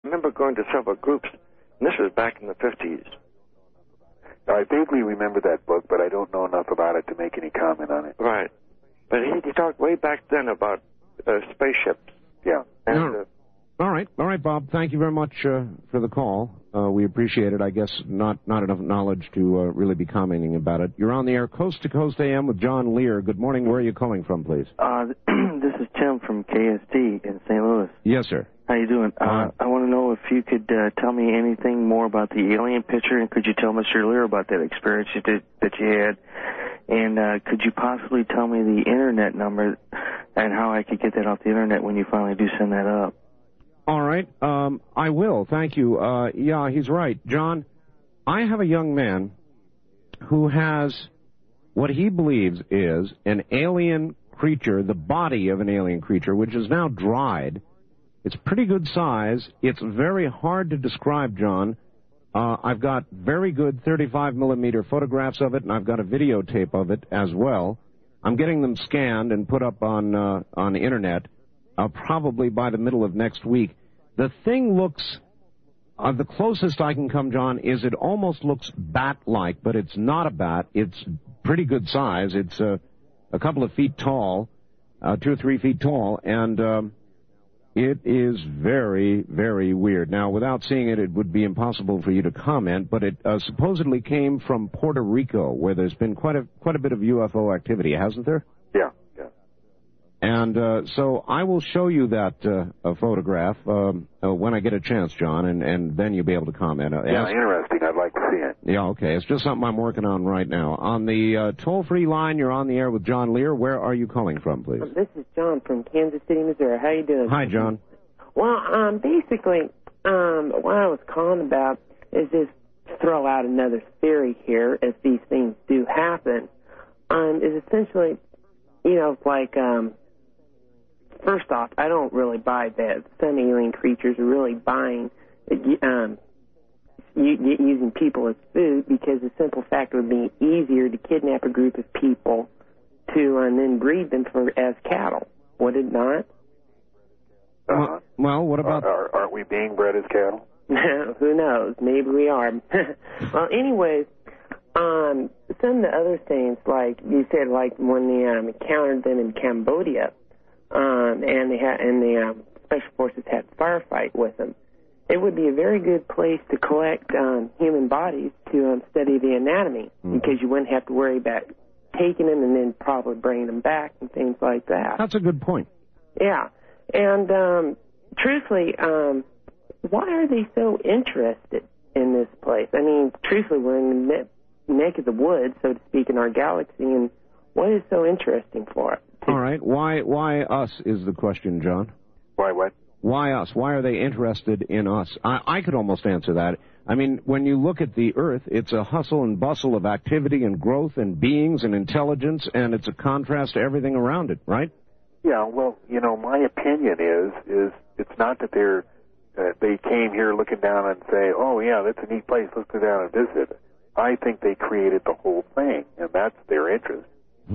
remember going to several groups, and this was back in the 50s. I vaguely remember that book, but I don't know enough about it to make any comment on it. Right. But he talked way back then about spaceships. Yeah. And, all right, Bob. Thank you very much for the call. We appreciate it. I guess not enough knowledge to really be commenting about it. You're on the air, Coast to Coast AM with John Lear. Good morning. Where are you calling from, please? This is Tim from KSD in St. Louis. Yes, sir. How you doing? I want to know if you could tell me anything more about the alien picture, and could you tell Mr. Lear about that experience that you had? And could you possibly tell me the Internet number and how I could get that off the Internet when you finally do send that up? All right. I will. Thank you. Yeah, he's right. John, I have a young man who has what he believes is an alien creature, the body of an alien creature, which is now dried. It's pretty good size. It's very hard to describe, John. I've got very good 35-millimeter photographs of it, and I've got a videotape of it as well. I'm getting them scanned and put up on the Internet probably by the middle of next week. The thing looks, the closest I can come, John, is it almost looks bat-like, but it's not a bat. It's pretty good size. It's a couple of feet tall, 2 or 3 feet tall, and it is very, very weird. Now, without seeing it, it would be impossible for you to comment, but it supposedly came from Puerto Rico, where there's been quite a bit of UFO activity, hasn't there? Yeah. And so I will show you that photograph when I get a chance, John, and then you'll be able to comment. Yeah, interesting. I'd like to see it. Yeah, okay. It's just something I'm working on right now. On the toll-free line, you're on the air with John Lear. Where are you calling from, please? This is John from Kansas City, Missouri. How you doing? Hi, John. Well, basically, what I was calling about is just throw out another theory here, if these things do happen, is essentially, first off, I don't really buy that some alien creatures are really buying, using people as food, because the simple fact would be easier to kidnap a group of people and then breed them as cattle. Would it not? Well, what about... Aren't we being bred as cattle? Who knows? Maybe we are. Well, anyways, some of the other things, like you said, like when they encountered them in Cambodia, and the Special Forces had a firefight with them, it would be a very good place to collect human bodies to study the anatomy, because you wouldn't have to worry about taking them and then probably bringing them back and things like that. That's a good point. Yeah. And truthfully, why are they so interested in this place? I mean, truthfully, we're in the neck of the woods, so to speak, in our galaxy, and what is so interesting for it? All right. Why us is the question, John. Why what? Why us? Why are they interested in us? I could almost answer that. I mean, when you look at the Earth, it's a hustle and bustle of activity and growth and beings and intelligence, and it's a contrast to everything around it, right? Yeah, well, my opinion is it's not that they came here looking down and say, oh, yeah, that's a neat place, let's go down and visit. I think they created the whole thing, and that's their interest.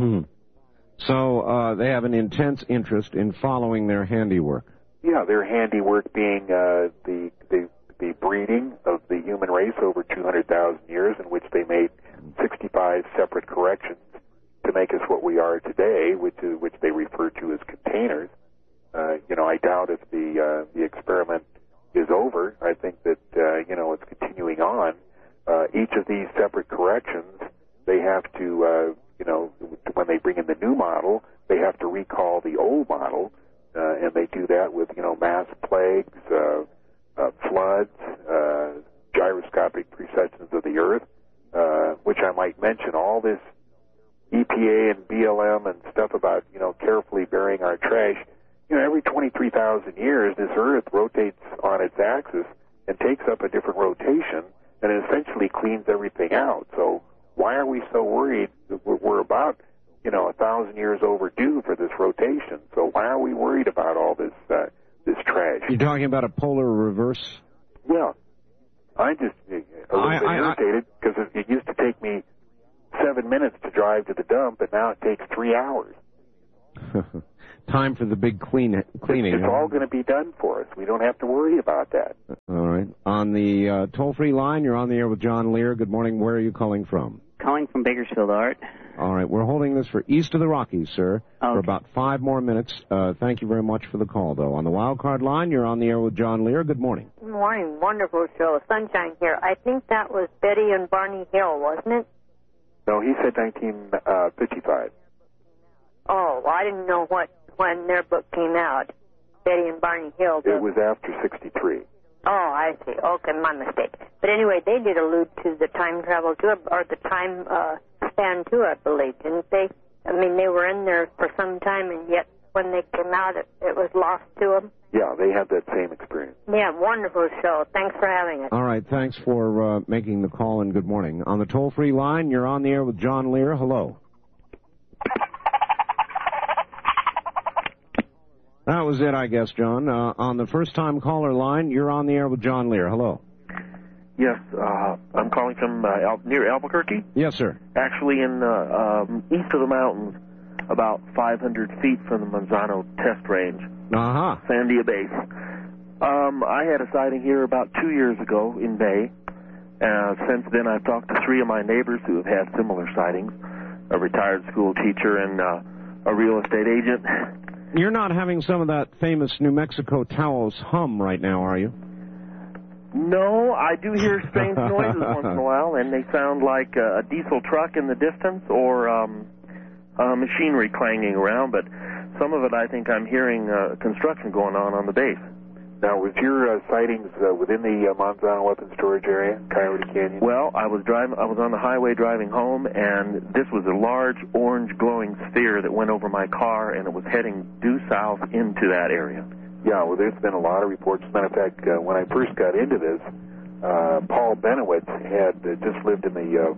So they have an intense interest in following their handiwork. Yeah, their handiwork being the breeding of the human race over 200,000 years, in which they made 65 separate corrections to make us what we are today, which they refer to as containers. I doubt if the experiment is over. I think that it's continuing on. Each of these separate corrections, they have to when they bring in the new model, they have to recall the old model, and they do that with mass plagues, floods, gyroscopic precessions of the Earth, which I might mention. All this EPA and BLM and stuff about carefully burying our trash. Every 23,000 years, this Earth rotates on its axis and takes up a different rotation, and it essentially cleans everything out. So why are we so worried? We're about 1,000 years overdue for this rotation. So why are we worried about all this trash? You're talking about a polar reverse? Yeah. I'm just a little bit irritated, because it used to take me 7 minutes to drive to the dump, and now it takes 3 hours. Time for the big cleaning. It's all going to be done for us. We don't have to worry about that. on the toll-free line. You're on the air with John Lear. Good morning. Where are you calling from? Calling from Bakersfield, Art. All right. We're holding this for east of the Rockies, sir, okay. for about 5 more minutes. Thank you very much for the call, though. On the wild card line, you're on the air with John Lear. Good morning. Good morning. Wonderful show. Sunshine here. I think that was Betty and Barney Hill, wasn't it? No, he said 1955. Oh, well, I didn't know when their book came out. Betty and Barney Hill. It was after 63. Oh, I see. Okay, my mistake. But anyway, they did allude to the time travel too, or the time span too, I believe, didn't they? I mean, they were in there for some time, and yet when they came out, it was lost to them. Yeah, they had that same experience. Yeah, wonderful show. Thanks for having it. All right, thanks for making the call, and good morning. On the toll-free line, you're on the air with John Lear. Hello. That was it, I guess, John. On the first-time caller line, you're on the air with John Lear. Hello. Yes, I'm calling from near Albuquerque. Yes, sir. Actually, in east of the mountains, about 500 feet from the Manzano test range, Sandia Base. I had a sighting here about 2 years ago in May. Since then, I've talked to 3 of my neighbors who have had similar sightings, a retired school teacher and a real estate agent. You're not having some of that famous New Mexico Taos hum right now, are you? No, I do hear strange noises once in a while, and they sound like a diesel truck in the distance or machinery clanging around, but some of it I think I'm hearing construction going on the base. Now, was your sightings within the Manzano Weapons Storage Area, Coyote Canyon? Well, I was on the highway driving home, and this was a large orange glowing sphere that went over my car, and it was heading due south into that area. Yeah, well, there's been a lot of reports. As a matter of fact, when I first got into this, Paul Benowitz had just lived in the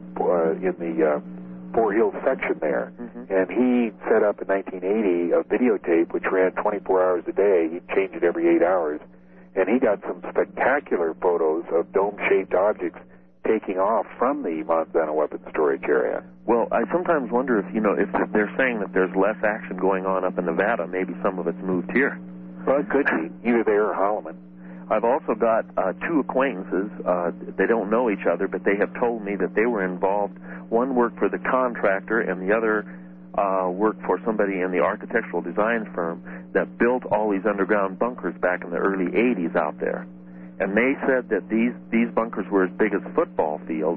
Four Hills section there, and he set up in 1980 a videotape which ran 24 hours a day. He'd change it every 8 hours, and he got some spectacular photos of dome-shaped objects taking off from the Manzano Weapons Storage Area. Well, I sometimes wonder if they're saying that there's less action going on up in Nevada, maybe some of it's moved here. Well, it could be either there or Holloman. I've also got 2 acquaintances. They don't know each other, but they have told me that they were involved. One worked for the contractor, and the other worked for somebody in the architectural design firm that built all these underground bunkers back in the early 80s out there. And they said that these bunkers were as big as football fields,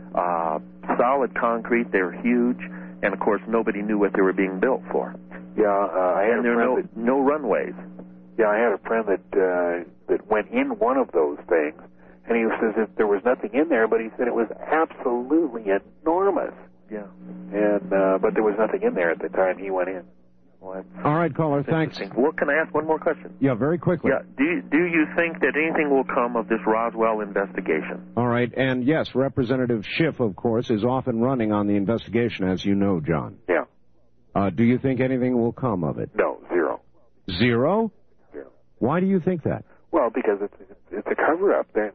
solid concrete, they were huge, and of course nobody knew what they were being built for. Yeah, I had and there were no runways. Yeah, I had a friend that went in one of those things, and he says that there was nothing in there, but he said it was absolutely enormous. Yeah. And but there was nothing in there at the time he went in. Well, all right, caller, thanks. Well, can I ask one more question? Yeah, very quickly. Yeah. Do you think that anything will come of this Roswell investigation? All right, and yes, Representative Schiff, of course, is off and running on the investigation, as you know, John. Yeah. Do you think anything will come of it? No, zero. Zero? Zero. Why do you think that? Well, because it's a cover-up. They're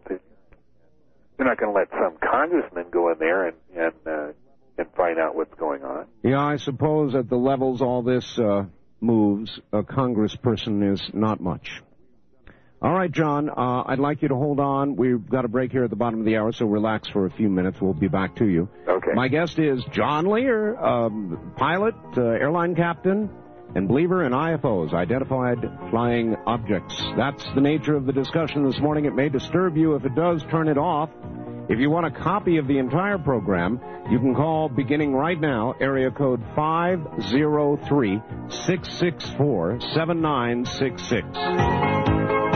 not going to let some congressman go in there and find out what's going on. Yeah, I suppose at the levels all this moves, a congressperson is not much. All right, John, I'd like you to hold on. We've got a break here at the bottom of the hour, so relax for a few minutes. We'll be back to you. Okay. My guest is John Lear, pilot, airline captain, and believer in IFOs, identified flying objects. That's the nature of the discussion this morning. It may disturb you. If it does, turn it off. If you want a copy of the entire program, you can call beginning right now, area code 503-664-7966.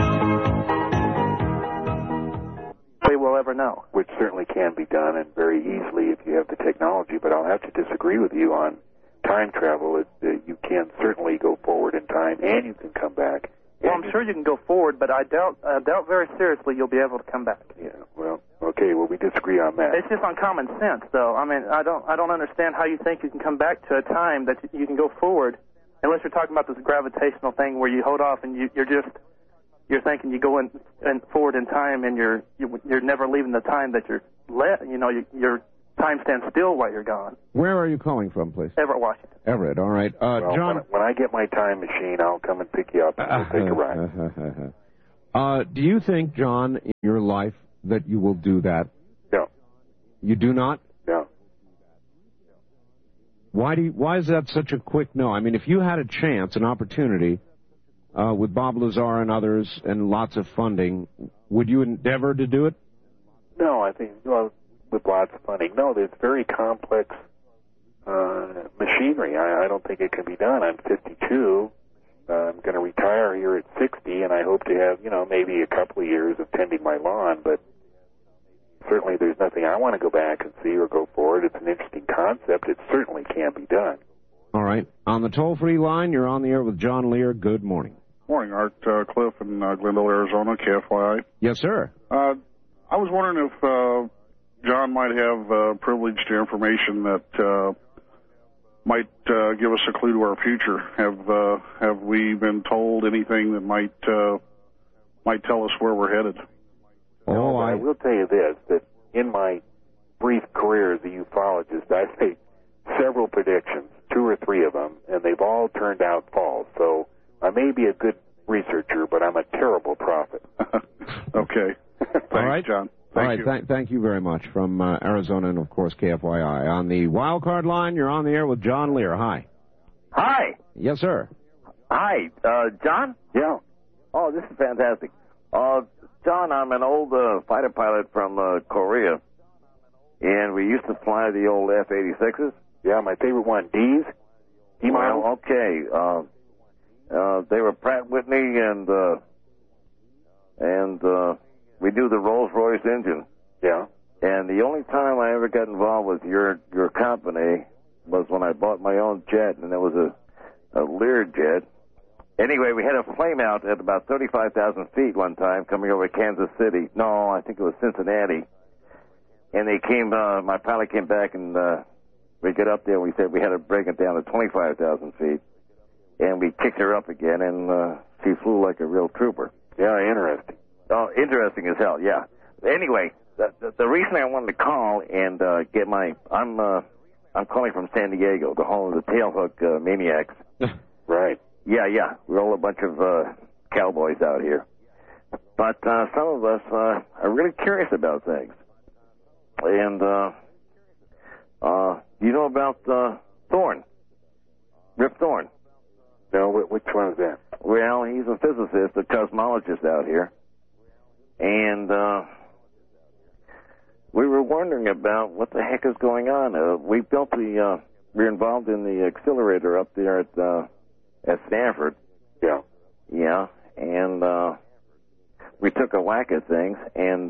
We'll ever know. Which certainly can be done, and very easily if you have the technology, but I'll have to disagree with you on time travel. You can certainly go forward in time, and you can come back. Well, I'm sure you can go forward, but I doubt very seriously you'll be able to come back. Yeah, well, okay, well, we disagree on that. It's just on common sense, though. I mean, I don't understand how you think you can come back to a time that you can go forward, unless you're talking about this gravitational thing where you hold off and you're thinking you go in forward in time and you're never leaving the time that your time stands still while you're gone. Where are you calling from, please? Everett, Washington. Everett, all right. Well, John, when I get my time machine, I'll come and pick you up and we'll take a ride. Do you think, John, in your life that you will do that. No. You do not? No. Why is that such a quick no? I mean, if you had a chance, an opportunity, with Bob Lazar and others and lots of funding, would you endeavor to do it? No, I think, well, with lots of funding. No, there's very complex machinery. I don't think it can be done. I'm 52. I'm going to retire here at 60, and I hope to have, maybe a couple of years of tending my lawn, but certainly there's nothing I want to go back and see or go forward. It's an interesting concept. It certainly can be done. All right. On the toll-free line, you're on the air with John Lear. Good morning. Morning, Art. Cliff in Glendale, Arizona, KFYI. Yes, sir. I was wondering if John might have privileged information that might give us a clue to our future. Have we been told anything that might tell us where we're headed? No, I will tell you this, that in my brief career as a ufologist, I've made several predictions, 2 or 3 of them, and they've all turned out false. So I may be a good researcher, but I'm a terrible prophet. Okay. Thanks, all right, John. Thank you very much from Arizona and, of course, KFYI. On the wild card line, you're on the air with John Lear. Hi. Hi. Yes, sir. Hi. John? Yeah. Oh, this is fantastic. John, I'm an old fighter pilot from Korea, and we used to fly the old F-86s. Yeah, my favorite one, D's. Well, okay. They were Pratt Whitney, and we do the Rolls-Royce engine. Yeah. And the only time I ever got involved with your company was when I bought my own jet, and it was a Lear jet. Anyway, we had a flame out at about 35,000 feet one time coming over Kansas City. No, I think it was Cincinnati. And they came, my pilot came back, and we got up there, and we said we had to bring it down to 25,000 feet. And we kicked her up again, and she flew like a real trooper. Yeah, interesting. Oh, interesting as hell, yeah. Anyway, the reason I wanted to call and get my... I'm calling from San Diego, the home of the tailhook maniacs. Right. Yeah. We're all a bunch of cowboys out here. But some of us are really curious about things. And you know about Thorne? Rip Thorne? No, which one is that? Well, he's a physicist, a cosmologist out here. And we were wondering about what the heck is going on. We're involved in the accelerator up there at Stanford. Yeah. Yeah, and we took a whack at things, and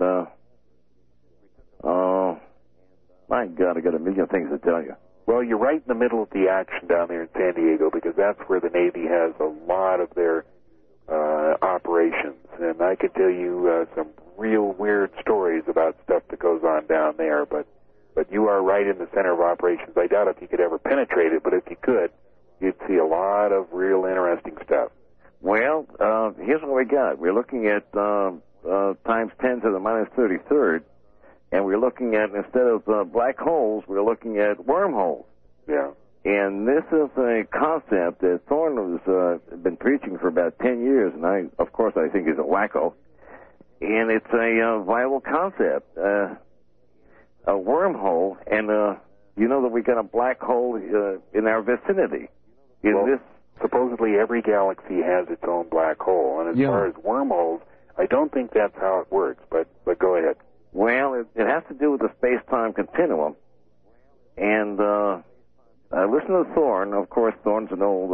my God, I got a million things to tell you. Well, you're right in the middle of the action down there in San Diego, because that's where the Navy has a lot of their operations. And I could tell you some real weird stories about stuff that goes on down there, but you are right in the center of operations. I doubt if you could ever penetrate it, but if you could, you'd see a lot of real interesting stuff. Well, here's what we got. We're looking at times 10 to the minus 33rd, and we're looking at, instead of black holes, we're looking at wormholes. Yeah. And this is a concept that Thorne has been preaching for about 10 years, and I think he's a wacko. And it's a viable concept, a wormhole, and you know that we got a black hole in our vicinity. Supposedly every galaxy has its own black hole, and as far as wormholes, I don't think that's how it works, but go ahead. Well, it has to do with the space-time continuum, and I listened to Thorne. Of course, Thorne's an old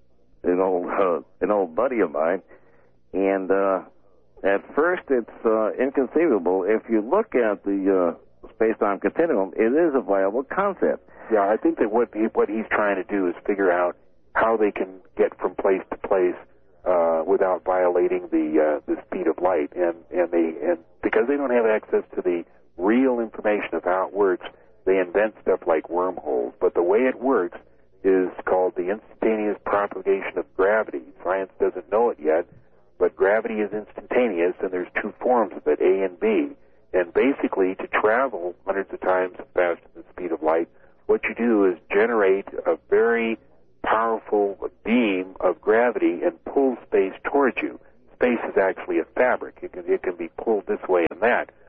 buddy of mine, and at first it's inconceivable. If you look at the space-time continuum, it is a viable concept. Yeah, I think that what he's trying to do is figure out how they can get from place to place without violating the speed of light, and because they don't have access to the real information of how it works, they invent stuff like wormholes. But the way it works is called the instantaneous propagation of gravity. Science doesn't know it yet, but gravity is instantaneous, and there's 2 forms of it, A and B. And basically, to travel hundreds of times faster than the speed of light, what you do is generate a very powerful beam of gravity and pull space towards you. Space is actually a fabric. It can be pulled this way and that.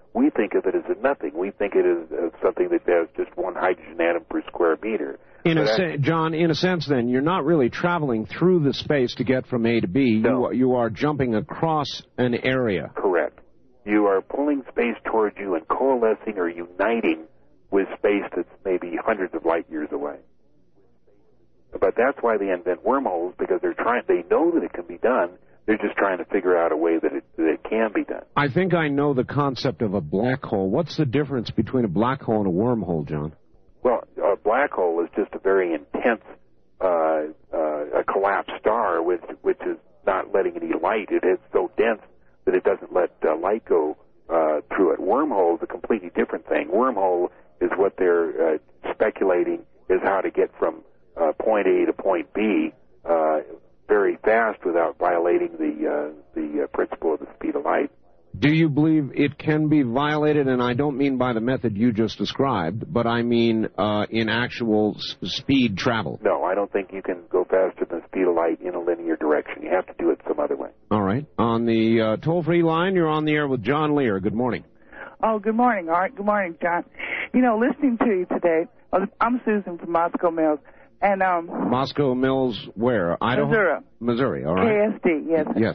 we think of it as a nothing. We think it as something that has just one hydrogen atom per square meter. John, in a sense, then, you're not really traveling through the space to get from A to B. No. You are jumping across an area. Correct. You are pulling space towards you and coalescing or uniting with space that's maybe hundreds of light years away. But that's why they invent wormholes, because they know that it can be done. They're just trying to figure out a way that it can be done. I think I know the concept of a black hole. What's the difference between a black hole and a wormhole, John? Well, a black hole is just a very intense a collapsed star which is not letting any light. It is so dense that it doesn't let light go through it. Wormhole is a completely different thing. Wormhole is what they're speculating is how to get from point A to point B very fast without violating the principle of the speed of light. Do you believe it can be violated? And I don't mean by the method you just described, but I mean in actual speed travel. No, I don't think you can go faster than the speed of light in a linear direction. You have to do it some other way. All right. On the toll-free line, you're on the air with John Lear. Good morning. Oh, good morning, Art. Good morning, John. You know, listening to you today, I'm Susan from Moscow Mills. And Moscow Mills, where? Idaho? Missouri, all right. KSD, yes. Yes.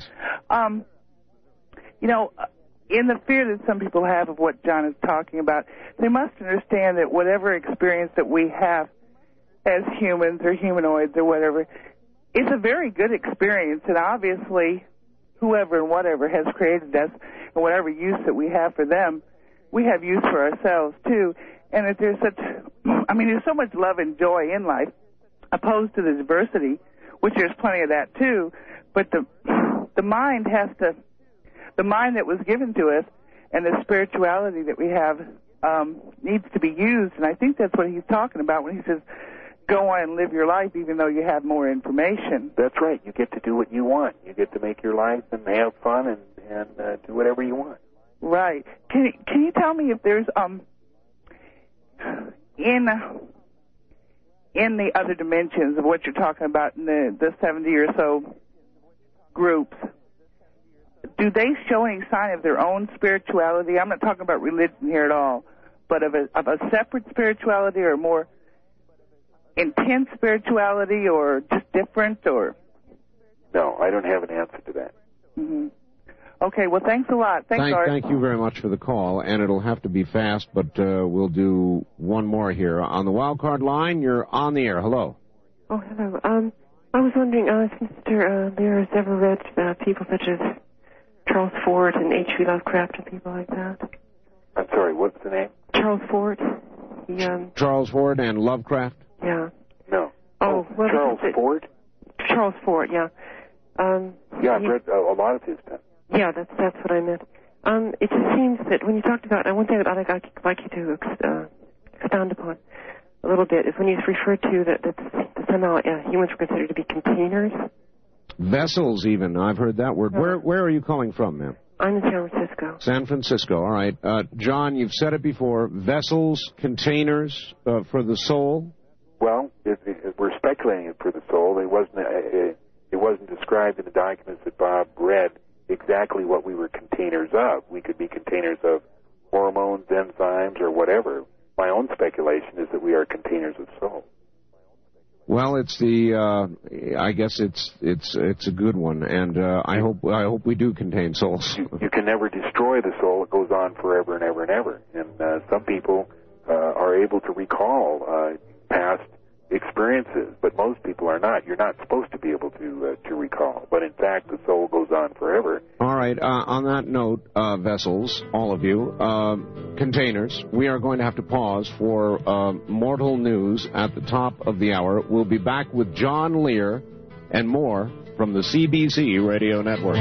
You know, in the fear that some people have of what John is talking about, they must understand that whatever experience that we have as humans or humanoids or whatever, it's a very good experience. And obviously, whoever and whatever has created us and whatever use that we have for them, we have use for ourselves, too. And that there's there's so much love and joy in life, opposed to the diversity, which there's plenty of that, too. But the mind the mind that was given to us and the spirituality that we have needs to be used. And I think that's what he's talking about when he says, go on and live your life even though you have more information. That's right. You get to do what you want. You get to make your life and have fun and do whatever you want. Right. Can you tell me if there's in the other dimensions of what you're talking about in the 70 or so groups, do they show any sign of their own spirituality? I'm not talking about religion here at all, but of a separate spirituality or more intense spirituality or just different or? No, I don't have an answer to that. Mm-hmm. Okay, well, thanks a lot. Art. Thank you very much for the call, and it'll have to be fast, but we'll do one more here. On the wild card line, you're on the air. Hello. Oh, hello. I was wondering if Mr. Lear has ever read people such as Charles Fort and H.P. Lovecraft and people like that. I'm sorry, what's the name? Charles Fort. Charles Fort and Lovecraft? Yeah. No. Oh, well, Charles Fort? Charles Fort, yeah. I've read a lot of his stuff. Yeah, that's what I meant. It just seems that when you talked about, one thing that I'd like you to expound upon a little bit is when you referred to that somehow humans were considered to be containers. Vessels, even. I've heard that word. Uh-huh. Where are you calling from, ma'am? I'm in San Francisco. San Francisco, all right. John, you've said it before. Vessels, containers for the soul? Well, we're speculating for the soul. It wasn't described in the documents that Bob read exactly what we were containers of. We could be containers of hormones, enzymes, or whatever. My own speculation is that we are containers of soul. Well, it's I guess it's a good one, and I hope we do contain souls. You can never destroy the soul; it goes on forever and ever and ever. And some people are able to recall past experiences, but most people are not. You're not supposed to be able to recall, but in fact, the soul goes on forever. All right. On that note, vessels, all of you, containers, we are going to have to pause for mortal news at the top of the hour. We'll be back with John Lear and more from the CBC Radio Network.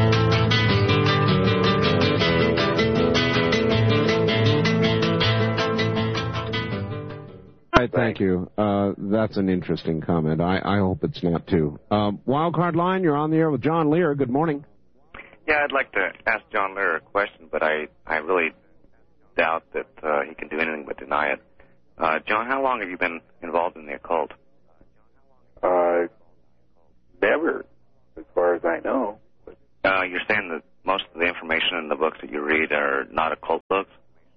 Thank you. That's an interesting comment. I hope it's not too. Wildcard line, you're on the air with John Lear. Good morning. Yeah, I'd like to ask John Lear a question, but I really doubt that he can do anything but deny it. John, how long have you been involved in the occult? Never, as far as I know. You're saying that most of the information in the books that you read are not occult books?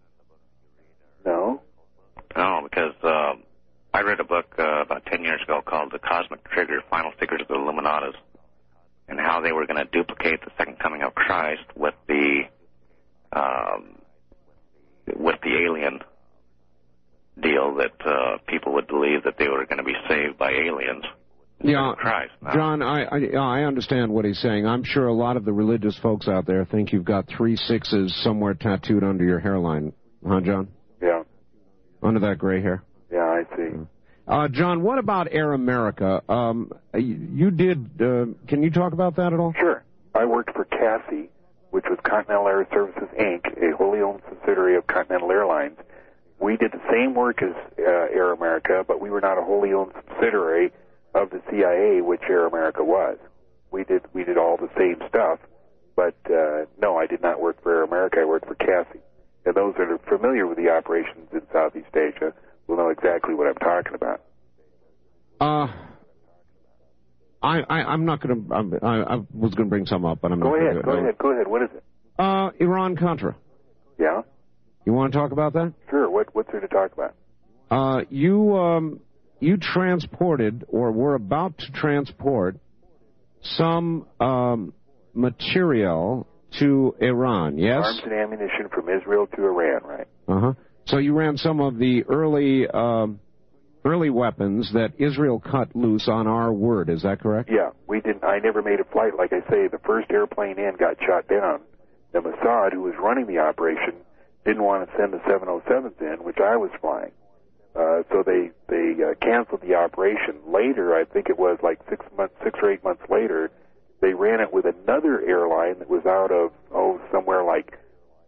because I read a book about 10 years ago called The Cosmic Trigger, Final Secrets of the Illuminatus, and how they were going to duplicate the second coming of Christ with the alien deal, that people would believe that they were going to be saved by aliens. Yeah, Christ. No. John, I understand what he's saying. I'm sure a lot of the religious folks out there think you've got 3 6s somewhere tattooed under your hairline. Huh, John? Yeah. Under that gray hair? Yeah, I see. John, what about Air America? You did, can you talk about that at all? Sure. I worked for CASI, which was Continental Air Services, Inc., a wholly owned subsidiary of Continental Airlines. We did the same work as Air America, but we were not a wholly owned subsidiary of the CIA, which Air America was. We did all the same stuff, but no, I did not work for Air America. I worked for CASI. And those that are familiar with the operations in Southeast Asia will know exactly what I'm talking about. I'm not going to. I was going to bring some up, but I'm not. Go ahead. What is it? Iran-Contra. Yeah. You want to talk about that? Sure. What's there to talk about? You transported, or were about to transport, some material to Iran. Yes. Arms and ammunition from Israel to Iran, right? Uh-huh. So you ran some of the early weapons that Israel cut loose on our word. Is that correct? Yeah, we didn't. I never made a flight. Like I say, the first airplane in got shot down. The Mossad, who was running the operation, didn't want to send the 707s in, which I was flying. So they canceled the operation. Later, I think it was like 6 or 8 months later, they ran it with another airline that was out of somewhere like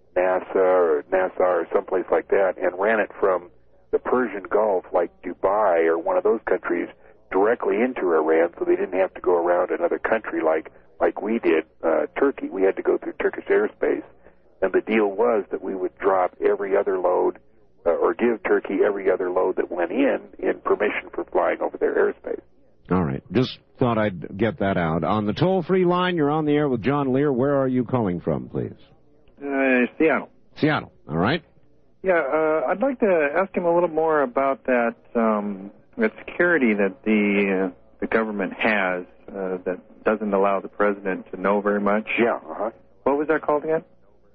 NASA or someplace like that, and ran it from the Persian Gulf, like Dubai or one of those countries, directly into Iran, so they didn't have to go around another country like we did, Turkey. We had to go through Turkish airspace, and the deal was that we would drop every other load, or give Turkey every other load that went in permission for flying over their airspace. All right. Just thought I'd get that out. On the toll-free line, you're on the air with John Lear. Where are you calling from, please? Seattle. Seattle. All right. Yeah, I'd like to ask him a little more about that security that the government has that doesn't allow the president to know very much. Yeah. Uh-huh. What was that called again?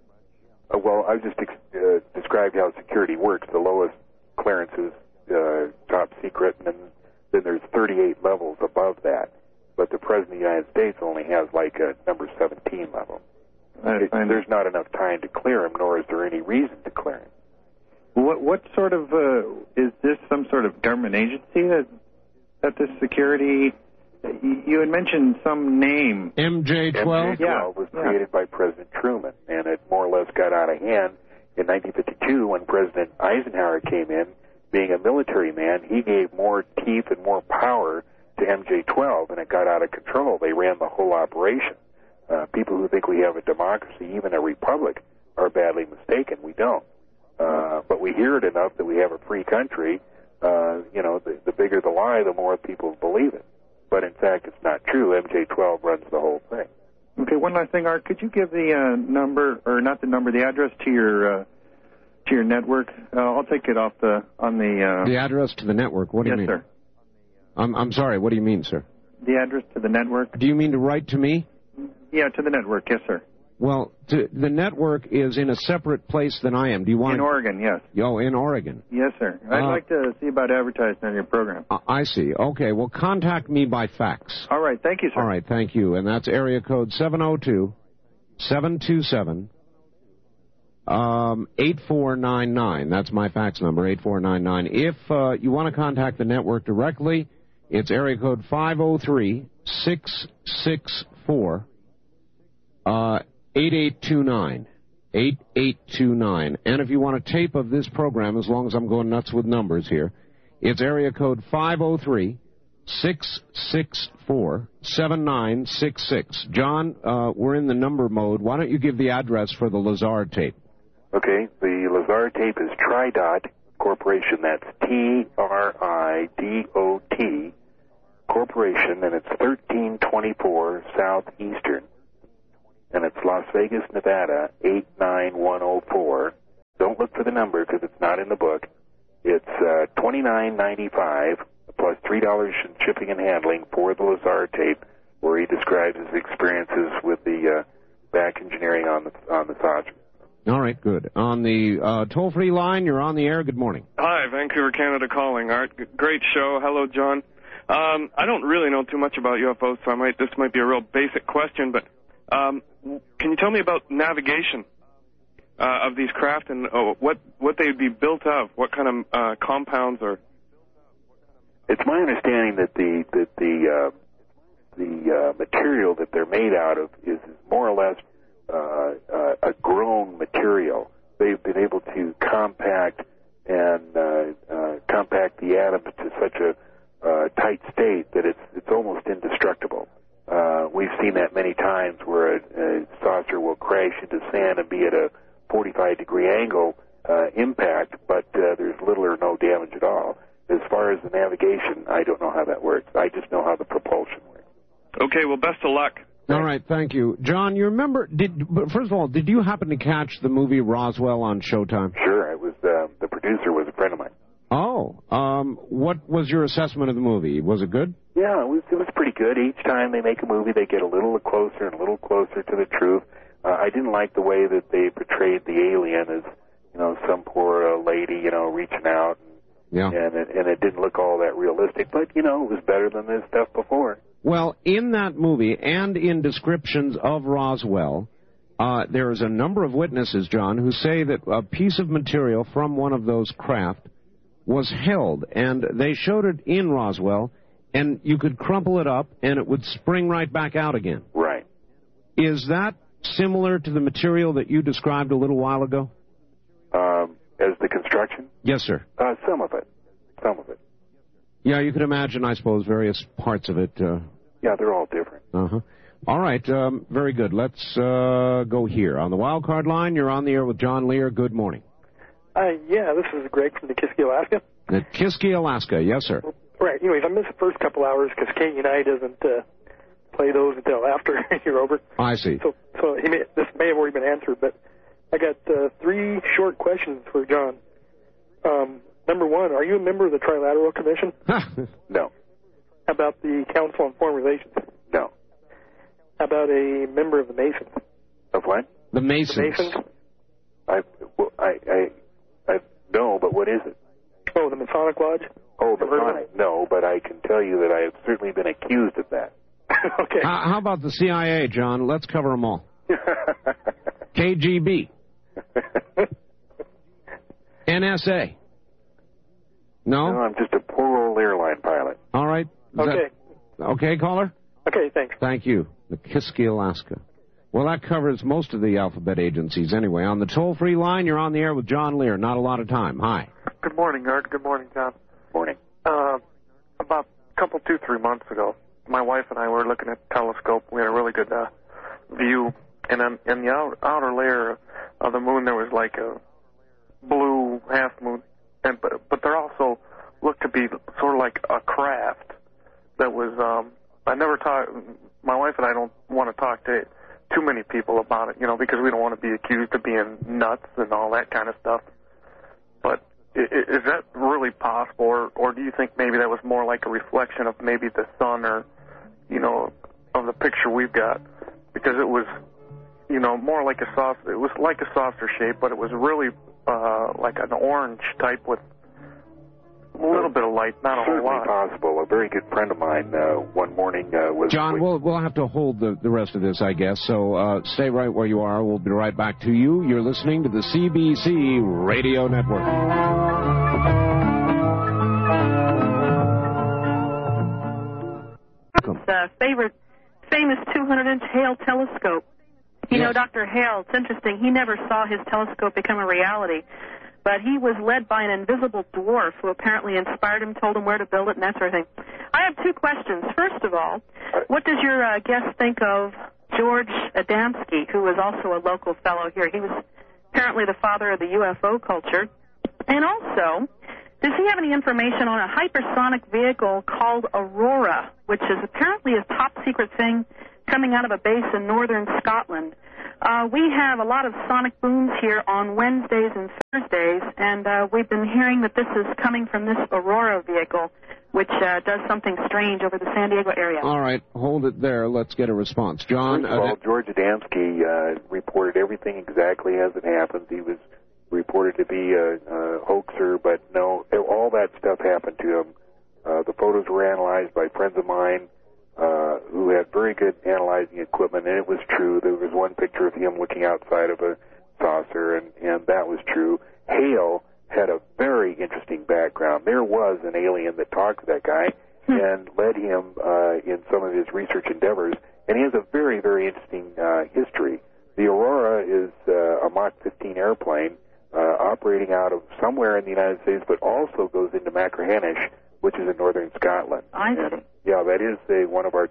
Well, I just described how security works. The lowest clearance is top secret, and then there's 38 levels above that. But the President of the United States only has like a number 17 level. There's not enough time to clear him, nor is there any reason to clear him. What sort of, is this some sort of government agency that this security, you had mentioned some name. MJ-12? MJ-12 was created by President Truman, and it more or less got out of hand in 1952 when President Eisenhower came in. Being a military man, he gave more teeth and more power to MJ-12, and it got out of control. They ran the whole operation. People who think we have a democracy, even a republic, are badly mistaken. We don't. But we hear it enough that we have a free country. The bigger the lie, the more people believe it. But in fact, it's not true. MJ-12 runs the whole thing. Okay, one last thing, Art. Could you give the number, or not the number, the address to your network? I'll take it off the address to the network. What do you mean? Yes, sir. I'm sorry. What do you mean, sir? The address to the network. Do you mean to write to me? Yeah, to the network. Yes, sir. Well, the network is in a separate place than I am. Do you want in Oregon? Yes. Oh, in Oregon. Yes, sir. I'd like to see about advertising on your program. I see. Okay. Well, contact me by fax. All right. Thank you, sir. All right. Thank you. And that's area code 702-727-8499. That's my fax number, 8499. If you want to contact the network directly, it's area code 503-664. 8829. 8829. And if you want a tape of this program, as long as I'm going nuts with numbers here, it's area code 503-664-7966. John, we're in the number mode. Why don't you give the address for the Lazar tape? Okay, the Lazar tape is Tridot Corporation. That's T-R-I-D-O-T Corporation, and it's 1324 Southeastern. And it's Las Vegas, Nevada, 89104. Don't look for the number because it's not in the book. It's $29.95 plus $3 in shipping and handling for the Lazar tape, where he describes his experiences with the back engineering on the Saja. All right, good. On the toll-free line, you're on the air. Good morning. Hi, Vancouver, Canada calling. Art, great show. Hello, John. I don't really know too much about UFOs, so this might be a real basic question, but can you tell me about navigation of these craft and what they'd be built of? What kind of compounds or? It's my understanding that the material that they're made out of is more or less a grown material. They've been able to compact the atoms to such a tight state that it's almost indestructible. We've seen that many times where a saucer will crash into sand and be at a 45-degree angle impact, but there's little or no damage at all. As far as the navigation, I don't know how that works. I just know how the propulsion works. Okay, well, best of luck. All right, thank you. John, you remember, first of all, did you happen to catch the movie Roswell on Showtime? Sure, it was the producer was a friend of mine. Oh, what was your assessment of the movie? Was it good? Yeah, it was pretty good. Each time they make a movie, they get a little closer and a little closer to the truth. I didn't like the way that they portrayed the alien as, some poor lady, reaching out. Yeah. And it didn't look all that realistic, but, it was better than this stuff before. Well, in that movie and in descriptions of Roswell, there is a number of witnesses, John, who say that a piece of material from one of those craft was held, and they showed it in Roswell, and you could crumple it up, and it would spring right back out again. Right. Is that similar to the material that you described a little while ago? As the construction? Yes, sir. Some of it. Yeah, you could imagine, I suppose, various parts of it. Yeah, they're all different. Uh-huh. All right, very good. Let's go here. On the wild card line, you're on the air with John Lear. Good morning. Yeah, this is Greg from Nikiski, Alaska. Nikiski, Alaska, yes, sir. Right. Anyways, I missed the first couple hours because KUNI doesn't play those until after you're over. I see. So this may have already been answered, but I got 3 short questions for John. Number 1, are you a member of the Trilateral Commission? No. How about the Council on Foreign Relations? No. How about a member of the Masons? Of what? The Masons. The Masons? I no, but what is it? Oh, the Masonic Lodge? Oh, Masonic. No, but I can tell you that I have certainly been accused of that. Okay. How about the CIA, John? Let's cover them all. KGB. NSA. No? No, I'm just a poor old airline pilot. All right. Okay, caller? Okay, thanks. Thank you. Nikiski, Alaska. Well, that covers most of the alphabet agencies anyway. On the toll-free line, you're on the air with John Lear. Not a lot of time. Hi. Good morning, Art. Good morning, John. Morning. About 2-3 months ago, my wife and I were looking at the telescope. We had a really good view. And in the outer layer of the moon, there was like a blue half moon. But there also looked to be sort of like a craft that was, my wife and I don't want to talk to too many people about it, because we don't want to be accused of being nuts and all that kind of stuff. But is that really possible, or do you think maybe that was more like a reflection of maybe the sun or, of the picture we've got? Because it was, more like a saucer. It was like a saucer shape, but it was really like an orange type with a little bit of light, not a whole lot. Certainly possible. A very good friend of mine one morning was... John, we'll have to hold the rest of this, I guess, so stay right where you are. We'll be right back to you. You're listening to the CBC Radio Network. Famous 200-inch Hale telescope. Dr. Hale, it's interesting, he never saw his telescope become a reality, but he was led by an invisible dwarf who apparently inspired him, told him where to build it, and that sort of thing. I have 2 questions. First of all, what does your guest think of George Adamski, who was also a local fellow here? He was apparently the father of the UFO culture. And also, does he have any information on a hypersonic vehicle called Aurora, which is apparently a top-secret thing coming out of a base in northern Scotland? We have a lot of sonic booms here on Wednesdays and Thursdays, and we've been hearing that this is coming from this Aurora vehicle, which does something strange over the San Diego area. All right, hold it there. Let's get a response. John? Well, George Adamski reported everything exactly as it happened. He was reported to be a hoaxer, but no, all that stuff happened to him. The photos were analyzed by friends of mine who had very good analyzing equipment, and it was true. There was one picture of him looking outside of a saucer, and that was true. Hale had a very interesting background. There was an alien that talked to that guy and led him in some of his research endeavors, and he has a very, very interesting history. The Aurora is a Mach 15 airplane operating out of somewhere in the United States, but also goes into Machrihanish, which is in northern Scotland. I see. And, yeah, that is one of our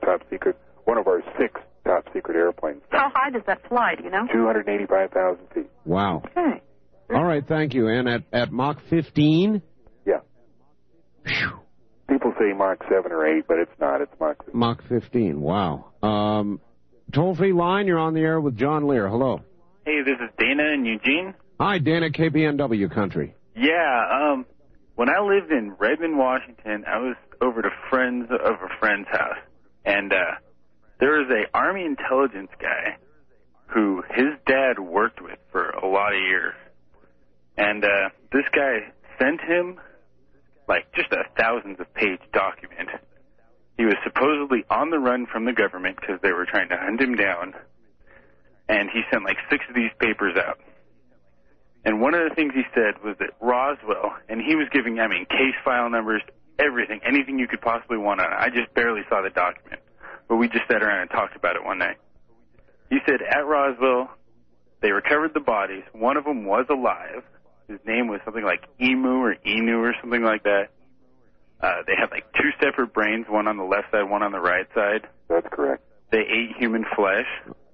6 top secret airplanes. How high does that fly, do you know? 285,000 feet. Wow. Okay. All right, thank you. And at Mach 15? Yeah. Whew. People say Mach 7 or 8, but it's not. It's Mach 15. Mach 15, wow. Toll-free line, you're on the air with John Lear. Hello. Hey, this is Dana in Eugene. Hi, Dana, KBNW country. Yeah, when I lived in Redmond, Washington, I was over to friends of a friend's house, and there was a Army intelligence guy who his dad worked with for a lot of years, and this guy sent him like just a thousands of page document. He was supposedly on the run from the government because they were trying to hunt him down, and he sent like 6 of these papers out. And one of the things he said was that Roswell, and he was giving, case file numbers, everything, anything you could possibly want on it. I just barely saw the document, but we just sat around and talked about it one night. He said at Roswell, they recovered the bodies. One of them was alive. His name was something like Emu or Inu or something like that. They had like 2 separate brains, one on the left side, one on the right side. That's correct. They ate human flesh.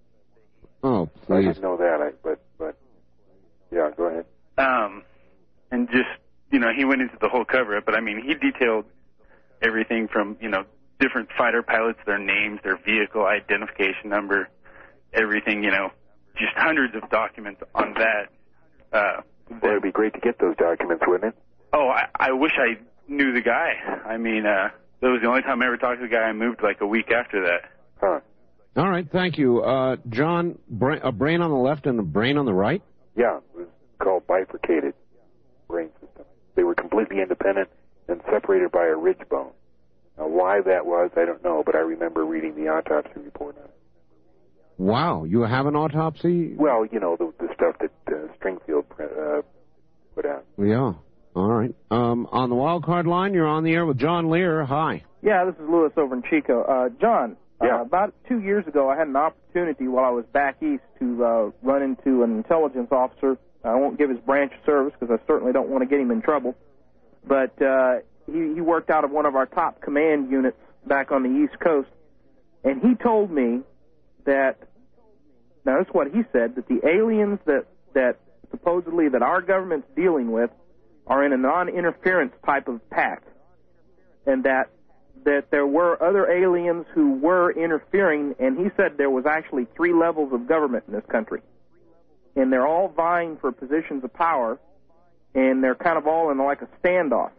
Oh, please. I didn't know that, but yeah, go ahead. And just, he went into the whole cover-up, but he detailed everything from, different fighter pilots, their names, their vehicle identification number, everything, just hundreds of documents on that. Well, it'd be great to get those documents, wouldn't it? Oh, I wish I knew the guy. That was the only time I ever talked to the guy. I moved like a week after that. Huh. All right, thank you. John, a brain on the left and a brain on the right? Yeah, it was called bifurcated brain system. They were completely independent and separated by a ridge bone. Now, why that was, I don't know, but I remember reading the autopsy report on it. Wow, you have an autopsy? Well, the stuff that Stringfield put out. Yeah, all right. On the wild card line, you're on the air with John Lear. Hi. Yeah, this is Lewis over in Chico. John, about 2 years ago, I had an opportunity while I was back east to run into an intelligence officer. I won't give his branch of service because I certainly don't want to get him in trouble. But he worked out of one of our top command units back on the East Coast. And he told me that, now that's what he said, that the aliens that supposedly that our government's dealing with are in a non-interference type of pact. And that there were other aliens who were interfering, and he said there was actually 3 levels of government in this country. And they're all vying for positions of power, and they're kind of all in like a standoff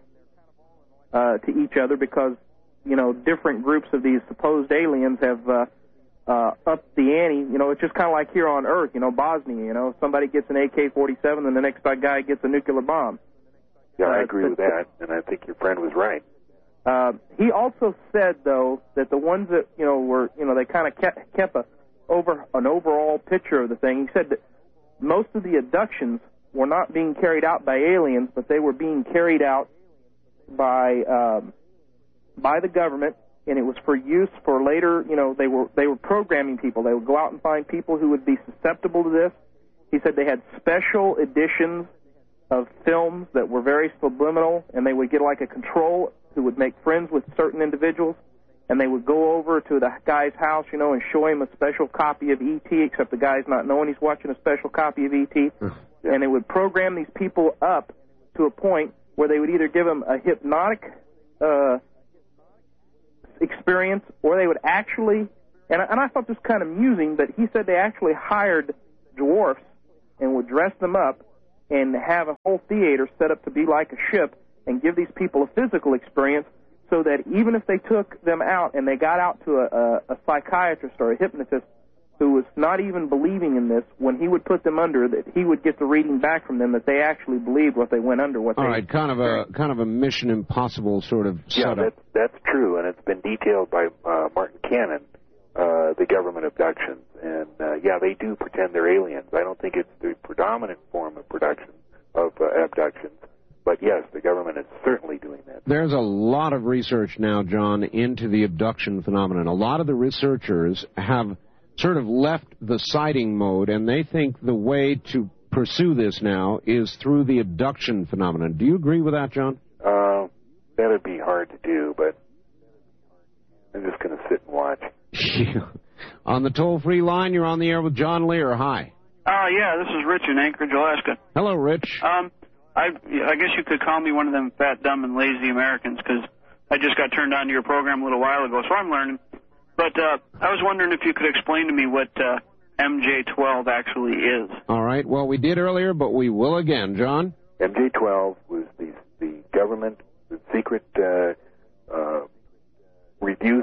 to each other because, different groups of these supposed aliens have upped the ante. It's just kind of like here on Earth, Bosnia, somebody gets an AK-47 and the next guy gets a nuclear bomb. Yeah, I agree with that, and I think your friend was right. He also said, though, that the ones that, were, they kind of kept an overall picture of the thing. He said that most of the abductions were not being carried out by aliens, but they were being carried out by the government, and it was for use for later, they were programming people. They would go out and find people who would be susceptible to this. He said they had special editions of films that were very subliminal, and they would get like a control who would make friends with certain individuals, and they would go over to the guy's house, and show him a special copy of E.T., except the guy's not knowing he's watching a special copy of E.T., and they would program these people up to a point where they would either give them a hypnotic experience, or they would actually And I thought this was kind of amusing, but he said they actually hired dwarfs and would dress them up and have a whole theater set up to be like a ship and give these people a physical experience so that even if they took them out and they got out to a psychiatrist or a hypnotist who was not even believing in this, when he would put them under, that he would get the reading back from them that they actually believed what they went under. All right, kind of a Mission Impossible sort of setup. Yeah, that's true, and it's been detailed by Martin Cannon, the government abductions. And, yeah, they do pretend they're aliens. I don't think it's the predominant form of abductions. But, yes, the government is certainly doing that. There's a lot of research now, John, into the abduction phenomenon. A lot of the researchers have sort of left the sighting mode, and they think the way to pursue this now is through the abduction phenomenon. Do you agree with that, John? That would be hard to do, but I'm just going to sit and watch. On the toll-free line, you're on the air with John Lear. Hi. Yeah, this is Rich in Anchorage, Alaska. Hello, Rich. I guess you could call me one of them fat, dumb, and lazy Americans, because I just got turned on to your program a little while ago, so I'm learning. But I was wondering if you could explain to me what MJ-12 actually is. All right. Well, we did earlier, but we will again. John? MJ-12 was the government, the secret review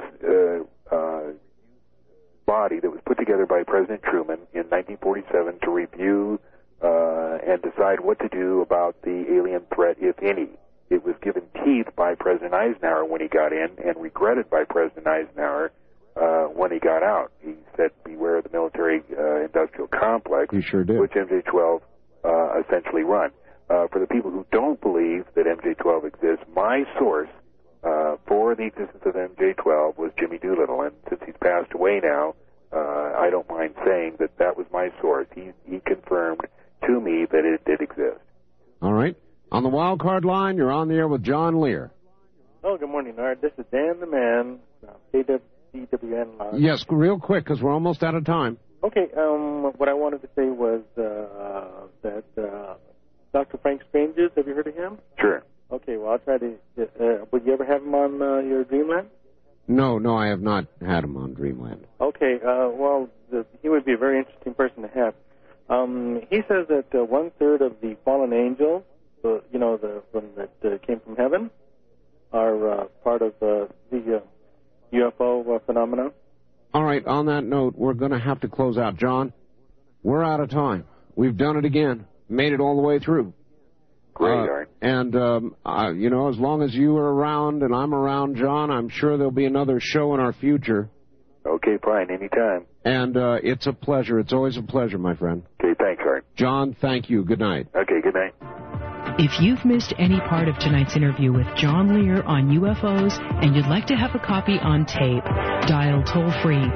body that was put together by President Truman in 1947 to review and decide what to do about the alien threat, if any. It was given teeth by President Eisenhower when he got in and regretted by President Eisenhower when he got out. He said, beware of the military-industrial complex, he sure did. Which MJ-12 essentially run. For the people who don't believe that MJ-12 exists, my source for the existence of MJ-12 was Jimmy Doolittle, and since he's passed away now, I don't mind saying that that was my source. He confirmed to me that it did exist. All right. On the wild card line, you're on the air with John Lear. Oh, good morning, Art. This is Dan the Man, KWN line. Yes, real quick, because we're almost out of time. Okay, what I wanted to say was that Dr. Frank Stranges, have you heard of him? Sure. Okay, well, I'll try to... would you ever have him on your Dreamland? No, I have not had him on Dreamland. Okay, well, he would be a very interesting person to have. He says that 1/3 of the fallen angels, the one that came from heaven, are part of the UFO phenomenon. All right, on that note, we're going to have to close out. John, we're out of time. We've done it again. Made it all the way through. Great, Art. And, as long as you are around and I'm around, John, I'm sure there'll be another show in our future. Okay, fine, anytime. And it's a pleasure. It's always a pleasure, my friend. Okay, thanks, Art. John, thank you. Good night. Okay, good night. If you've missed any part of tonight's interview with John Lear on UFOs and you'd like to have a copy on tape, dial toll-free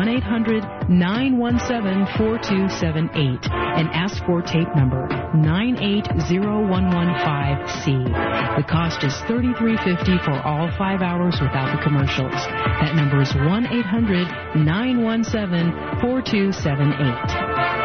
1-800-917-4278 and ask for tape number 980115C. The cost is $33.50 for all 5 hours without the commercials. That number is 1-800-917-4278.